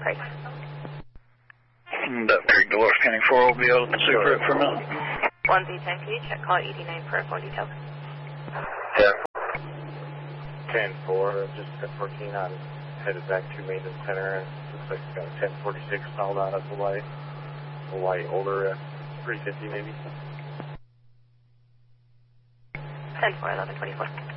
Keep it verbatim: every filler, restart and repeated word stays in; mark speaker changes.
Speaker 1: Creek.
Speaker 2: Duck Creek, Dolores County four will be out at the super for a minute.
Speaker 1: one Z ten, can you check call eighty-nine for more details?
Speaker 3: Yeah. ten four, just ten fourteen, I'm headed back to maintenance center. Looks like it's got a ten forty-six stalled out of Hawaii. Hawaii older, uh, three fifty maybe.
Speaker 1: ten four, eleven twenty-four.